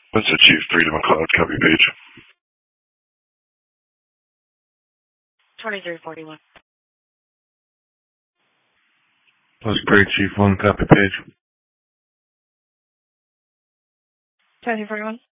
Winston Chief, 3 to McLeod, copy page. 2341. Post Prairie Chief 1, copy page. 2341.